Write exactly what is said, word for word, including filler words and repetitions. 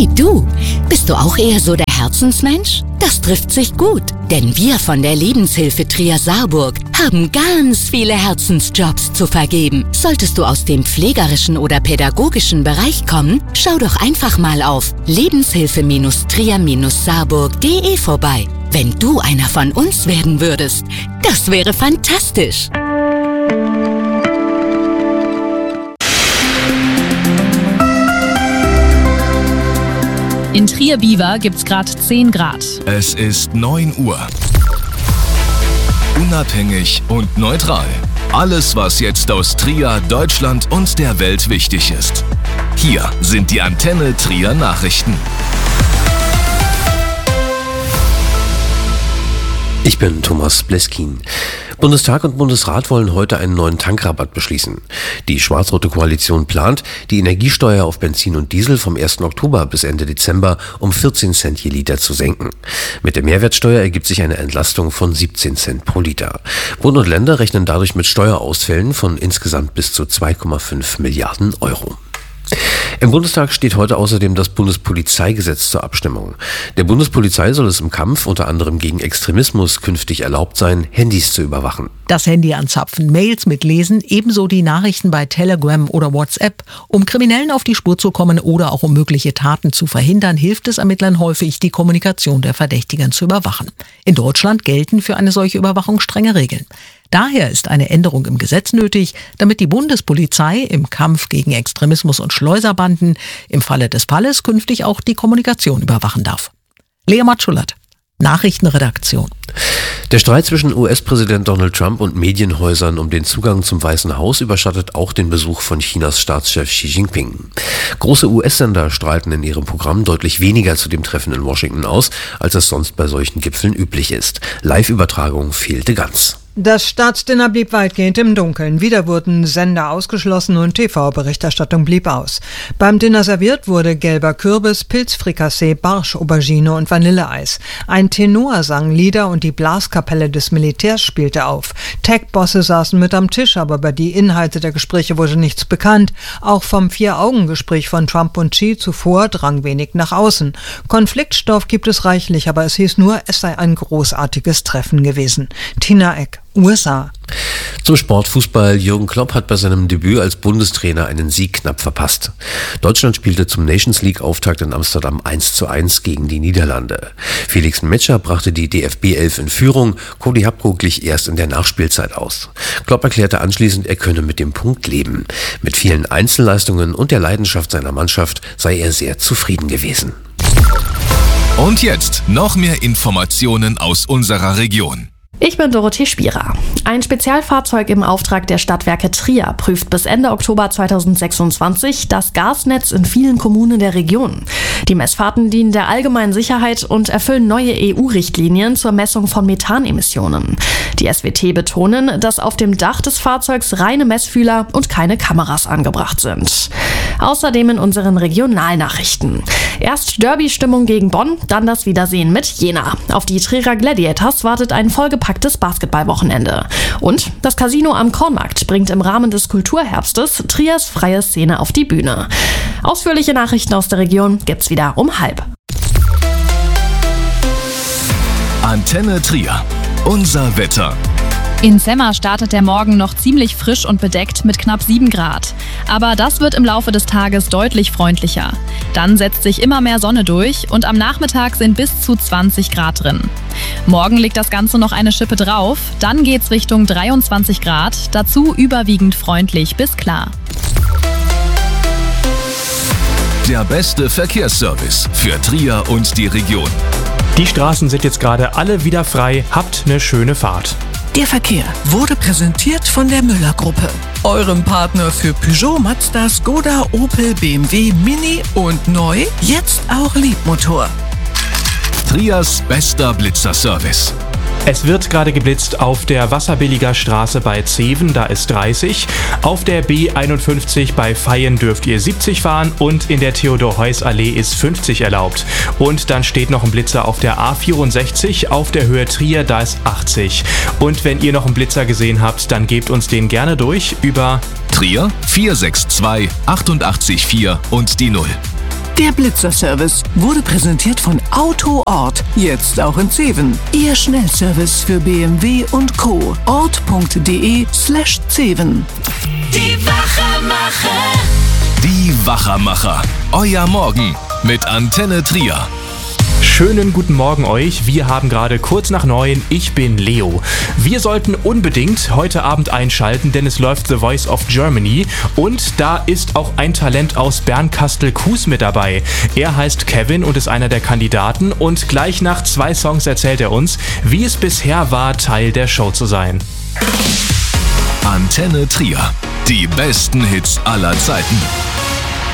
Du, bist du auch eher so der Herzensmensch? Das trifft sich gut, denn wir von der Lebenshilfe Trier-Saarburg haben ganz viele Herzensjobs zu vergeben. Solltest du aus dem pflegerischen oder pädagogischen Bereich kommen, schau doch einfach mal auf lebenshilfe Trier Saarburg punkt de vorbei. Wenn du einer von uns werden würdest, das wäre fantastisch. In Trier-Biewer gibt's gerade zehn Grad. Es ist neun Uhr. Unabhängig und neutral. Alles, was jetzt aus Trier, Deutschland und der Welt wichtig ist. Hier sind die Antenne Trier Nachrichten. Ich bin Thomas Bleskin. Bundestag und Bundesrat wollen heute einen neuen Tankrabatt beschließen. Die schwarz-rote Koalition plant, die Energiesteuer auf Benzin und Diesel vom ersten Oktober bis Ende Dezember um vierzehn Cent je Liter zu senken. Mit der Mehrwertsteuer ergibt sich eine Entlastung von siebzehn Cent pro Liter. Bund und Länder rechnen dadurch mit Steuerausfällen von insgesamt bis zu zwei Komma fünf Milliarden Euro. Im Bundestag steht heute außerdem das Bundespolizeigesetz zur Abstimmung. Der Bundespolizei soll es im Kampf unter anderem gegen Extremismus künftig erlaubt sein, Handys zu überwachen. Das Handy anzapfen, Mails mitlesen, ebenso die Nachrichten bei Telegram oder WhatsApp. Um Kriminellen auf die Spur zu kommen oder auch um mögliche Taten zu verhindern, hilft es Ermittlern häufig, die Kommunikation der Verdächtigen zu überwachen. In Deutschland gelten für eine solche Überwachung strenge Regeln. Daher ist eine Änderung im Gesetz nötig, damit die Bundespolizei im Kampf gegen Extremismus und Schleuserbanden im Falle des Falles künftig auch die Kommunikation überwachen darf. Lea Matschulert, Nachrichtenredaktion. Der Streit zwischen U S-Präsident Donald Trump und Medienhäusern um den Zugang zum Weißen Haus überschattet auch den Besuch von Chinas Staatschef Xi Jinping. Große U S-Sender strahlten in ihrem Programm deutlich weniger zu dem Treffen in Washington aus, als es sonst bei solchen Gipfeln üblich ist. Live-Übertragung fehlte ganz. Das Staatsdinner blieb weitgehend im Dunkeln. Wieder wurden Sender ausgeschlossen und T V-Berichterstattung blieb aus. Beim Dinner serviert wurde gelber Kürbis, Pilzfrikassee, Barsch, Aubergine und Vanilleeis. Ein Tenor sang Lieder und die Blaskapelle des Militärs spielte auf. Tech-Bosse saßen mit am Tisch, aber über die Inhalte der Gespräche wurde nichts bekannt. Auch vom Vier-Augen-Gespräch von Trump und Xi zuvor drang wenig nach außen. Konfliktstoff gibt es reichlich, aber es hieß nur, es sei ein großartiges Treffen gewesen. Tina Eck, U S A. Zum Sportfußball. Jürgen Klopp hat bei seinem Debüt als Bundestrainer einen Sieg knapp verpasst. Deutschland spielte zum Nations League-Auftakt in Amsterdam eins zu eins gegen die Niederlande. Felix Metscher brachte die D F B elf in Führung, Cody Hapko glich erst in der Nachspielzeit aus. Klopp erklärte anschließend, er könne mit dem Punkt leben. Mit vielen Einzelleistungen und der Leidenschaft seiner Mannschaft sei er sehr zufrieden gewesen. Und jetzt noch mehr Informationen aus unserer Region. Ich bin Dorothee Spierer. Ein Spezialfahrzeug im Auftrag der Stadtwerke Trier prüft bis Ende Oktober zweitausendsechsundzwanzig das Gasnetz in vielen Kommunen der Region. Die Messfahrten dienen der allgemeinen Sicherheit und erfüllen neue E U-Richtlinien zur Messung von Methanemissionen. Die S W T betonen, dass auf dem Dach des Fahrzeugs reine Messfühler und keine Kameras angebracht sind. Außerdem in unseren Regionalnachrichten. Erst Derby-Stimmung gegen Bonn, dann das Wiedersehen mit Jena. Auf die Trierer Gladiators wartet ein vollgepacktes Basketballwochenende. Und das Casino am Kornmarkt bringt im Rahmen des Kulturherbstes Triers freie Szene auf die Bühne. Ausführliche Nachrichten aus der Region gibt's wieder um halb. Antenne Trier. Unser Wetter. In Semmer startet der Morgen noch ziemlich frisch und bedeckt mit knapp sieben Grad. Aber das wird im Laufe des Tages deutlich freundlicher. Dann setzt sich immer mehr Sonne durch und am Nachmittag sind bis zu zwanzig Grad drin. Morgen liegt das Ganze noch eine Schippe drauf, dann geht's Richtung dreiundzwanzig Grad, dazu überwiegend freundlich bis klar. Der beste Verkehrsservice für Trier und die Region. Die Straßen sind jetzt gerade alle wieder frei. Habt eine schöne Fahrt. Der Verkehr wurde präsentiert von der Müller-Gruppe, eurem Partner für Peugeot, Mazda, Skoda, Opel, B M W, Mini und neu, jetzt auch Liebmotor. Triers bester Blitzerservice. Es wird gerade geblitzt auf der Wasserbilliger Straße bei Zeven, da ist dreißig. Auf der B einundfünfzig bei Feyen dürft ihr siebzig fahren und in der Theodor-Heuss-Allee ist fünfzig erlaubt. Und dann steht noch ein Blitzer auf der A vierundsechzig auf der Höhe Trier, da ist achtzig. Und wenn ihr noch einen Blitzer gesehen habt, dann gebt uns den gerne durch über Trier vier sechs zwei acht acht vier und die null. Der Blitzer-Service wurde präsentiert von Autoort, jetzt auch in Zeven. Ihr Schnellservice für B M W und Co. ort.de slash Zeven. Die Wachermacher. Die Wachermacher. Euer Morgen mit Antenne Trier. Schönen guten Morgen euch. Wir haben gerade kurz nach neun. Ich bin Leo. Wir sollten unbedingt heute Abend einschalten, denn es läuft The Voice of Germany und da ist auch ein Talent aus Bernkastel-Kues mit dabei. Er heißt Kevin und ist einer der Kandidaten und gleich nach zwei Songs erzählt er uns, wie es bisher war, Teil der Show zu sein. Antenne Trier. Die besten Hits aller Zeiten.